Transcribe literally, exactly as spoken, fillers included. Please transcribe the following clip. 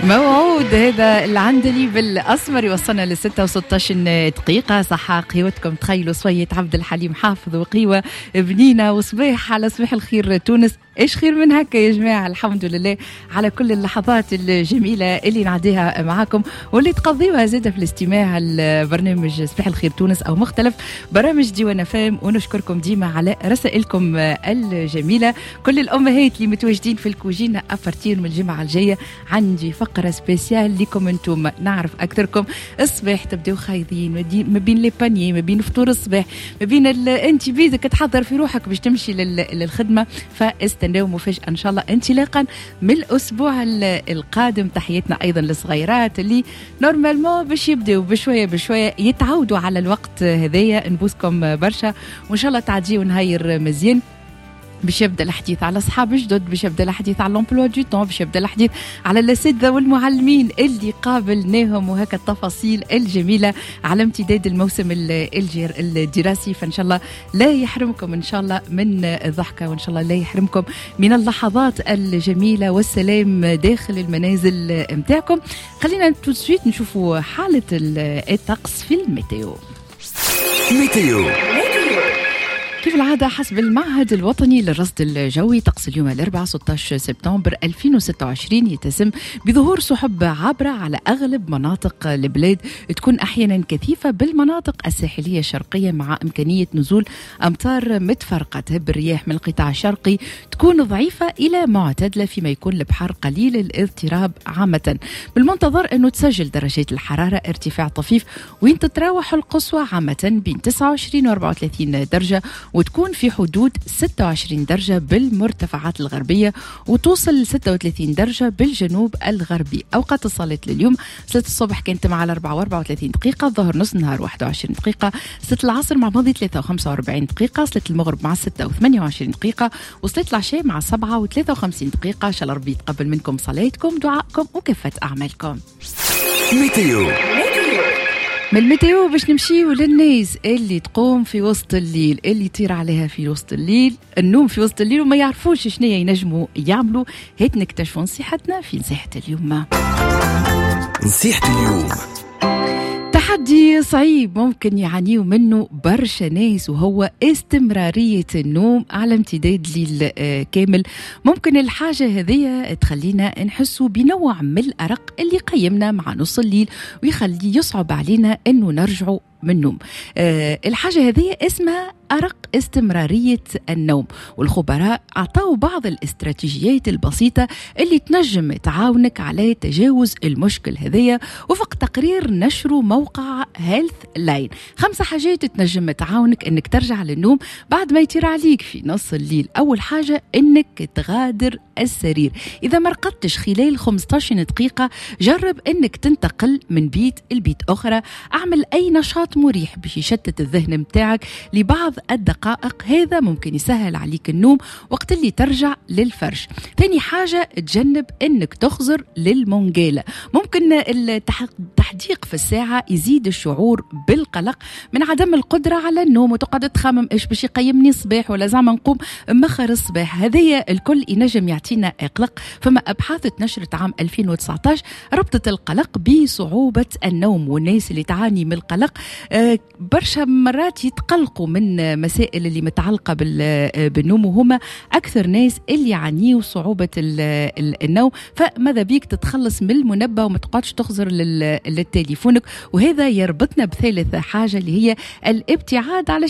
موعود هذا العندلي بالأسمر يوصلنا لستة وستة دقيقة. صحة قهوتكم، تخيلوا صوية عبد الحليم حافظ وقيوة بنينة وصباح على صباح الخير تونس. إيش خير من هكا يا جماعة؟ الحمد لله على كل اللحظات الجميلة اللي نعديها معاكم واللي تقضيوها زادة في الاستماع البرنامج صباح الخير تونس أو مختلف برامج ديوان فام. ونشكركم ديما على رسائلكم الجميلة. كل الأمهات اللي متواجدين في الكوجينة أفرتين من الجمعة الجاية عندي فقرة سبيسيال لكم انتم. نعرف أكثركم الصباح تبدأوا خايضين ما بين لي بانيي، ما بين فطور الصباح، ما بين انت بيدك تحضر في روحك باش تمشي للخدمة. فاستناو مفاجأة ان شاء الله انطلاقا من الاسبوع القادم. تحياتنا ايضا للصغيرات اللي نورمالمون باش يبداو بشويه بشويه يتعودوا على الوقت هذايا. نبوسكم برشا وان شاء الله تعديوا نهاير مزيان. باش يبدا الحديث على اصحاب جدد، باش يبدا الحديث على لومبلوا دو طون، باش يبدا الحديث على الاساتذه والمعلمين اللي قابلناهم وهكا التفاصيل الجميله على امتداد الموسم الدراسي. فان شاء الله لا يحرمكم ان شاء الله من الضحكه، وان شاء الله لا يحرمكم من اللحظات الجميله والسلام داخل المنازل متاعكم. خلينا تو سويت نشوفوا حاله الطقس في الميتيو. ميتيو كيف العادة حسب المعهد الوطني للرصد الجوي، طقس اليوم الأربعاء ستة عشر سبتمبر ألفين وستة وعشرين يتسم بظهور سحب عابرة على أغلب مناطق البلاد، تكون أحيانا كثيفة بالمناطق الساحلية الشرقية مع إمكانية نزول أمطار متفرقة. تهب الرياح من القطاع الشرقي تكون ضعيفة إلى معتدلة، فيما يكون البحر قليل الاضطراب عامة. بالمنتظر أنه تسجل درجات الحرارة ارتفاع طفيف، وين تتراوح القصوى عامة بين تسعة وعشرين و أربعة وثلاثين درجة، وتكون في حدود ستة وعشرين درجة بالمرتفعات الغربية، وتوصل ل ستة وثلاثين درجة بالجنوب الغربي. أوقات الصلاة لليوم: صلاة الصبح كانت مع الأربعة وأربعة وثلاثين دقيقة، الظهر نص نهار واحد وعشرين دقيقة، صلاة العصر مع ماضي ثلاثة وخمسة وأربعين دقيقة، صلاة المغرب مع ستة وثمانية وعشرين دقيقة، وصلاة العشاء مع سبعة وثلاثة وخمسين دقيقة. إن شاء الله ربي يتقبل منكم صلاتكم، دعائكم وكافة أعمالكم. ميتيو من الميتيو باش نمشيو للناس اللي تقوم في وسط الليل، اللي يطير عليها في وسط الليل النوم في وسط الليل وما يعرفوش شنو ينجموا يعملوا. هيت نكتشفوا نصيحتنا في نصيحة اليوم. نصيحة اليوم: تحدي صعيب ممكن يعانيوا منه برشا ناس، وهو استمرارية النوم على امتداد ليل كامل. ممكن الحاجة هذه تخلينا نحسوا بنوع من الأرق اللي قيمنا مع نص الليل، ويخلي يصعب علينا أنه نرجعوا من النوم. أه الحاجة هذه اسمها أرق استمرارية النوم، والخبراء أعطوا بعض الاستراتيجيات البسيطة اللي تنجم تعاونك على تجاوز المشكل هذية. وفق تقرير نشره موقع هيلث لاين، خمسة حاجات تنجم تعاونك انك ترجع للنوم بعد ما يطير عليك في نص الليل. أول حاجة انك تغادر السرير. إذا ما رقدتش خلال خمسة عشر دقيقة جرب انك تنتقل من بيت البيت أخرى. اعمل أي نشاط مريح باش يشتت الذهن متاعك لبعض الدقائق، هذا ممكن يسهل عليك النوم وقت اللي ترجع للفرش. ثاني حاجة تجنب انك تخزر للمونجالة. ممكن التحديق في الساعة يزيد الشعور بالقلق من عدم القدرة على النوم، وتقعد تخمم ايش باش يقيمني الصباح ولا زعما نقوم مخر الصباح. هذه الكل ينجم يعطينا قلق. فما ابحاث تنشرت عام ألفين وتسعة عشر ربطت القلق بصعوبة النوم، والناس اللي تعاني من القلق برشا مرات يتقلقوا من مسائل اللي متعلقة بالنوم، وهما أكثر ناس اللي يعانيوا صعوبة النوم. فماذا بيك تتخلص من المنبه وما تقعدش تخزر للتليفونك. وهذا يربطنا بثالث حاجة اللي هي الابتعاد على